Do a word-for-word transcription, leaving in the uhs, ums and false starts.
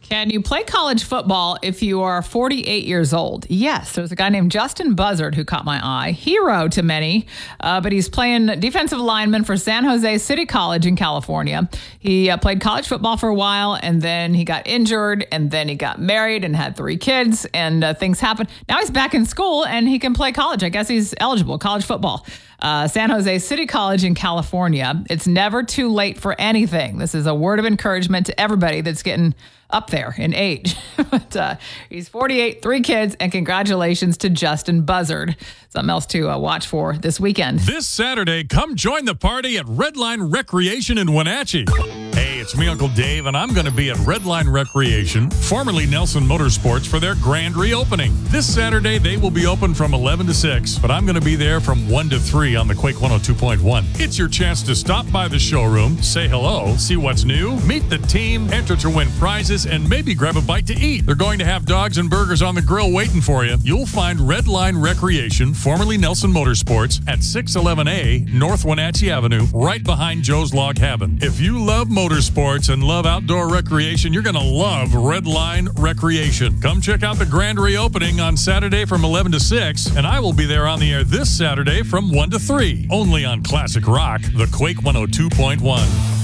Can you play college football if you are forty-eight years old? Yes. There's a guy named Justin Buzzard who caught my eye. Hero to many, uh, but he's playing defensive lineman for San Jose City College in California. He uh, played college football for a while, and then he got injured, and then he got married and had three kids, and uh, things happened. Now he's back in school, and he can play college. I guess he's eligible, college football. Uh, San Jose City College in California. It's never too late for anything. This is a word of encouragement to everybody that's getting up there in age. but uh, he's forty-eight, three kids, and congratulations to Justin Buzzard. Something else to uh, watch for this weekend. This Saturday, come join the party at Redline Recreation in Wenatchee. Hey, it's me, Uncle Dave, and I'm going to be at Redline Recreation, formerly Nelson Motorsports, for their grand reopening. This Saturday, they will be open from eleven to six, but I'm going to be there from one to three on the Quake one oh two point one. It's your chance to stop by the showroom, say hello, see what's new, meet the team, enter to win prizes, and maybe grab a bite to eat. They're going to have dogs and burgers on the grill waiting for you. You'll find Redline Recreation, formerly Nelson Motorsports, at six eleven A North Wenatchee Avenue, right behind Joe's Log Cabin. If you love motorsports and love outdoor recreation, you're going to love Redline Recreation. Come check out the grand reopening on Saturday from eleven to six, and I will be there on the air this Saturday from one to three, only on Classic Rock, the Quake one oh two point one.